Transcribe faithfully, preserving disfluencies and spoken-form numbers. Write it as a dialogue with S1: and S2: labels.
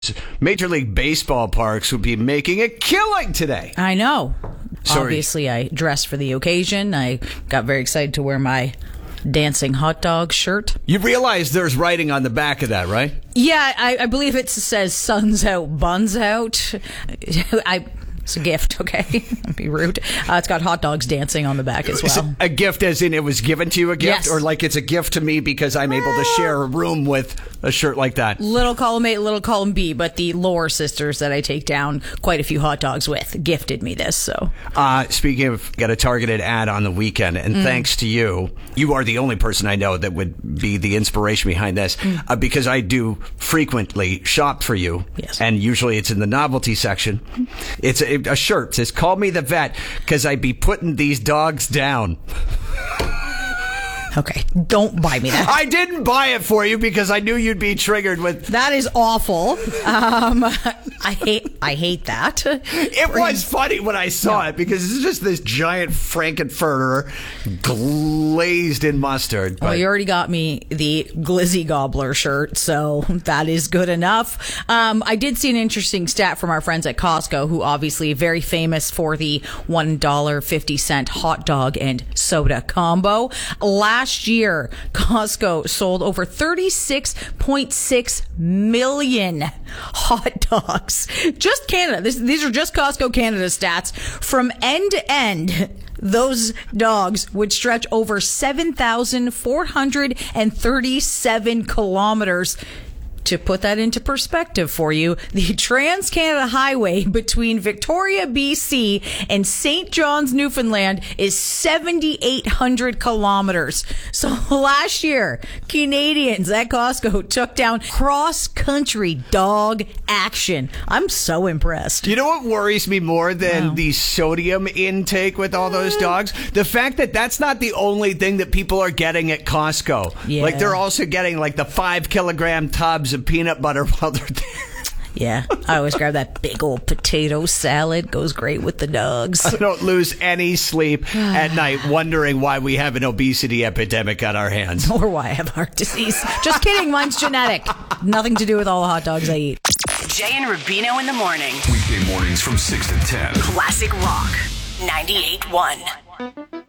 S1: Major League Baseball parks would be making a killing today.
S2: I know.
S1: Sorry.
S2: Obviously, I dressed for the occasion. I got very excited to wear my dancing hot dog shirt.
S1: You realize there's writing on the back of that, right?
S2: Yeah, I, I believe it says "Sun's out, buns out." I. It's a gift, okay? Don't be rude. Uh, it's got hot dogs dancing on the back as
S1: Is it
S2: well.
S1: a gift as in it was given to you a gift?
S2: Yes.
S1: Or like it's a gift to me because I'm able to share a room with a shirt like that?
S2: Little column A, little column B, but the Lower sisters that I take down quite a few hot dogs with gifted me this. So,
S1: uh, speaking of, got a targeted ad on the weekend, and mm. thanks to you, you are the only person I know that would be the inspiration behind this, mm. uh, because I do frequently shop for you,
S2: yes.
S1: and usually it's in the novelty section. It's a, a shirt. It says, "Call me the vet," because I'd be putting these dogs down.
S2: Okay, don't buy me that.
S1: I didn't buy it for you because I knew you'd be triggered with...
S2: That is awful. Um, I hate I hate that.
S1: It was funny when I saw no. it because it's just this giant Frankenfurter glazed in mustard. But...
S2: Well, you already got me the Glizzy Gobbler shirt, so that is good enough. Um, I did see an interesting stat from our friends at Costco, who obviously very famous for the one dollar and fifty cent hot dog and soda combo. Last Last year, Costco sold over thirty-six point six million hot dogs. Just Canada. This, these are just Costco Canada stats. From end to end, those dogs would stretch over seven thousand four hundred thirty-seven kilometers. To put that into perspective for you, the Trans-Canada Highway between Victoria, B C and Saint John's, Newfoundland is seven thousand eight hundred kilometers. So last year, Canadians at Costco took down cross-country dog action. I'm so impressed.
S1: You know what worries me more than wow. the sodium intake with all those dogs? The fact that that's not the only thing that people are getting at Costco.
S2: Yeah.
S1: Like they're also getting like the five kilogram tubs of peanut butter while they're there.
S2: Yeah, I always grab that big old potato salad. Goes great with the dogs.
S1: I don't lose any sleep at night wondering why we have an obesity epidemic on our hands.
S2: Or why I have heart disease. Just kidding, mine's genetic. Nothing to do with all the hot dogs I eat.
S3: Jay and Rubino in the morning.
S4: Weekday mornings from six to ten.
S3: Classic Rock ninety-eight point one.